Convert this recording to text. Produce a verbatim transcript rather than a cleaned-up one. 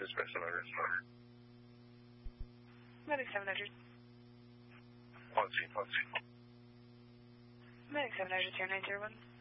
dispatch seven hundred. Medic seven hundred. One, two, one, two. Medic seven hundred, zero nine zero one.